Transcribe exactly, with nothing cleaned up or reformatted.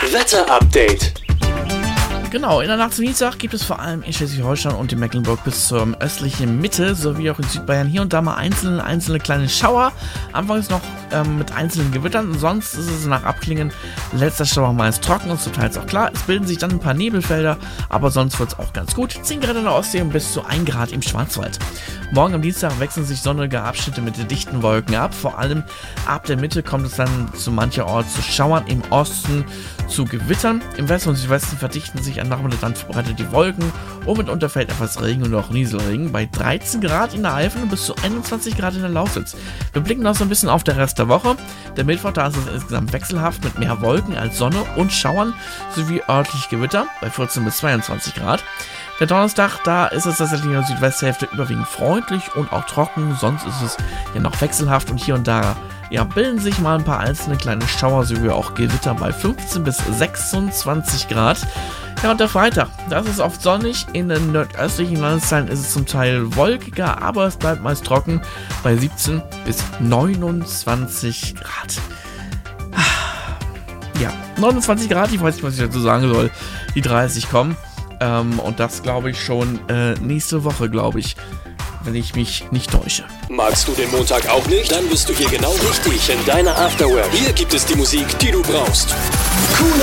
Wetter-Update. Genau, in der Nacht zum Dienstag gibt es vor allem in Schleswig-Holstein und in Mecklenburg bis zur östlichen Mitte sowie auch in Südbayern hier und da mal einzelne, einzelne kleine Schauer. Anfangs noch ähm, mit einzelnen Gewittern, sonst ist es nach Abklingen letzter Schauer meist trocken und zum Teil auch klar. Es bilden sich dann ein paar Nebelfelder, aber sonst wird es auch ganz gut. zehn Grad in der Ostsee und bis zu ein Grad im Schwarzwald. Morgen am Dienstag wechseln sich sonnige Abschnitte mit dichten Wolken ab. Vor allem ab der Mitte kommt es dann zu mancherorts zu Schauern, im Osten zu Gewittern. Im Westen und Südwesten verdichten sich am Nachmittag dann verbreitet die Wolken und mitunter fällt etwas Regen und auch Nieselregen bei dreizehn Grad in der Eifel und bis zu einundzwanzig Grad in der Lausitz. Wir blicken noch so ein bisschen auf den Rest der Woche. Der Mittwoch, da ist es insgesamt wechselhaft mit mehr Wolken als Sonne und Schauern sowie örtlich Gewitter bei vierzehn bis zweiundzwanzig Grad. Der Donnerstag, da ist es tatsächlich in der Südwesthälfte überwiegend freundlich und auch trocken, sonst ist es ja noch wechselhaft und hier und da ja, bilden sich mal ein paar einzelne kleine Schauer sowie auch Gewitter bei fünfzehn bis sechsundzwanzig Grad. Ja, und der Freitag, das ist oft sonnig, in den nordöstlichen Landesteilen ist es zum Teil wolkiger, aber es bleibt meist trocken bei siebzehn bis neunundzwanzig Grad. Ja, neunundzwanzig Grad, ich weiß nicht, was ich dazu sagen soll, die dreißig kommen. Ähm, und das glaube ich schon äh, nächste Woche, glaube ich, wenn ich mich nicht täusche. Magst du den Montag auch nicht? Dann bist du hier genau richtig in deiner Afterwork. Hier gibt es die Musik, die du brauchst. Coole